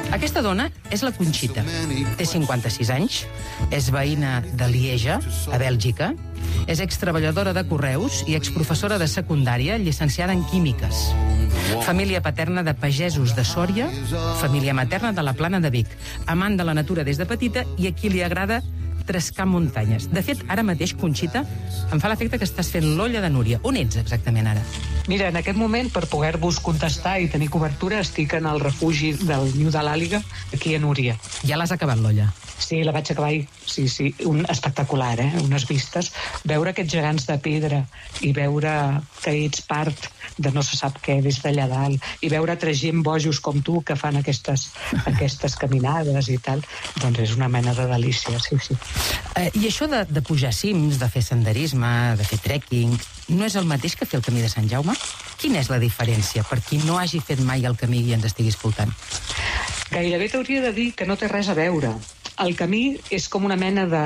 Aquesta dona és la Conxita. Té 56 anys, és veïna de Lieja, a Bèlgica, és extreballadora de correus i exprofessora de secundària, llicenciada en químiques. Família paterna de pagesos de Sòria, família materna de la Plana de Vic, amant de la natura des de petita i a qui li agrada trescar muntanyes. De fet, ara mateix, Conxita, em fa l'efecte que estàs fent l'olla de Núria. On ets exactament ara? Mira, en aquest moment, per poder-vos contestar i tenir cobertura, estic en el refugi del Niu de l'Àliga, aquí a Núria. Ja l'has acabat, l'olla? Sí, la vaig acabar ahir. Sí. Espectacular, unes vistes. Veure aquests gegants de pedra i veure que ets part de no se sap què des d'allà dalt i veure altra gent bojos com tu que fan aquestes caminades i tal, doncs és una mena de delícia, sí. I això de pujar cims, de fer senderisme, de fer trekking, no és el mateix que fer el Camí de Sant Jaume? Quina és la diferència per qui no hagi fet mai el camí i ens estigui escoltant? Gairebé t'hauria de dir que no té res a veure. El camí és com una mena de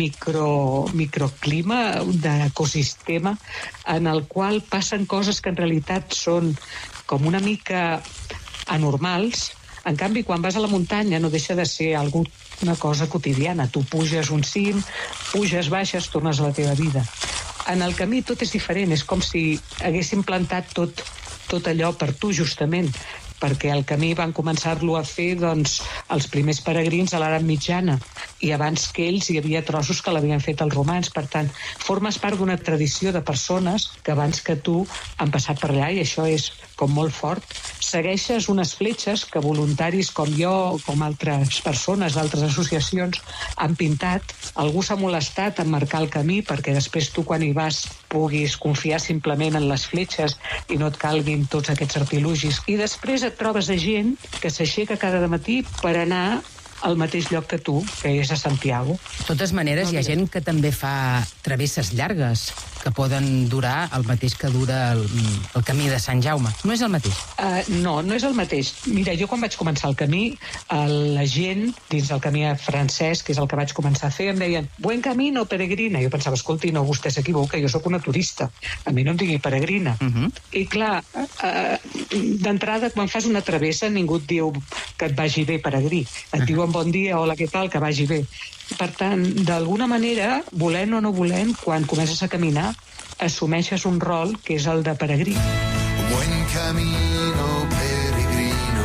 microclima, d'ecosistema, en el qual passen coses que en realitat són com una mica anormals. En canvi, quan vas a la muntanya no deixa de ser una cosa quotidiana. Tu puges un cim, puges, baixes, tornes a la teva vida. En el camí tot és diferent, és com si haguessin plantat tot allò per tu, justament, perquè el camí van començar-lo a fer els primers peregrins a l'edat mitjana, i abans que ells hi havia trossos que l'havien fet els romans. Per tant, formes part d'una tradició de persones que abans que tu han passat per allà, i això és com molt fort. Segueixes unes fletxes que voluntaris com jo, com altres persones d'altres associacions han pintat. Algú s'ha molestat en marcar el camí perquè després tu, quan hi vas, puguis confiar simplement en les fletxes i no et calguin tots aquests artilugis. I després et trobes a gent que s'aixeca cada matí per anar al mateix lloc que tu, que és a Santiago. De totes maneres, hi ha gent que també fa travesses llargues, que poden durar el mateix que dura el camí de Sant Jaume. No és el mateix? No és el mateix. Mira, jo quan vaig començar el camí, la gent dins del camí francès, que és el que vaig començar a fer, em deien, buen camino, peregrina. Jo pensava, escolti, no, vostè s'equivoca, jo sóc una turista. A mi no em digui peregrina. I clar, d'entrada, quan fas una travessa, ningú et diu que et vagi bé, peregrí. Et diuen bon dia, hola, què tal, que vagi bé. Per tant, d'alguna manera, volent o no volent, quan comences a caminar, assumeixes un rol que és el de peregrí. Buen camino, peregrino.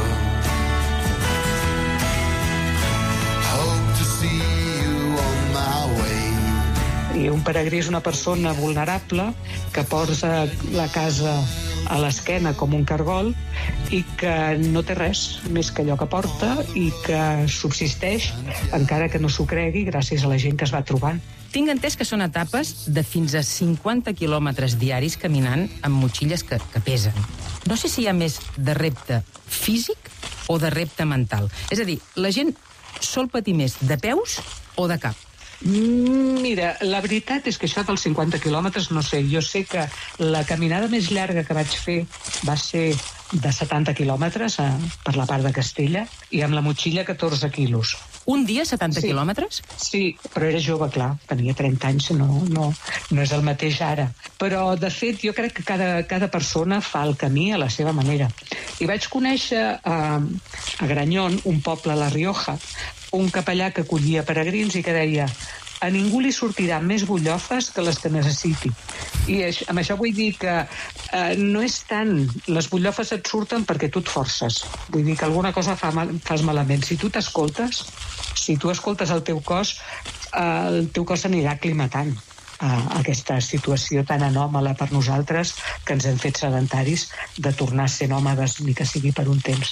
Hope to see you on my way. I un peregrí és una persona vulnerable que porta la casa a l'esquena com un cargol i que no té res més que allò que porta i que subsisteix, encara que no s'ho cregui, gràcies a la gent que es va trobant. Tinc entès que són etapes de fins a 50 quilòmetres diaris caminant amb motxilles que pesen. No sé si hi ha més de repte físic o de repte mental. És a dir, la gent sol patir més de peus o de cap? Mira, la veritat és que això dels 50 quilòmetres, no sé, jo sé que la caminada més llarga que vaig fer va ser de 70 quilòmetres per la part de Castella i amb la motxilla 14 quilos. Un dia 70 quilòmetres? Sí, però era jove, clar, tenia 30 anys, no és el mateix ara. Però, de fet, jo crec que cada persona fa el camí a la seva manera. I vaig conèixer a Granyón, un poble a La Rioja, un capellà que acollia peregrins i que deia: a ningú li sortiran més bullofes que les que necessiti. I amb això vull dir que no és tant... Les bullofes et surten perquè tu et forces. Vull dir que alguna cosa fas malament. Si tu t'escoltes, si tu escoltes el teu cos s'anirà aclimatant a aquesta situació tan anòmala per nosaltres, que ens hem fet sedentaris, de tornar a ser nòmades, ni que sigui per un temps.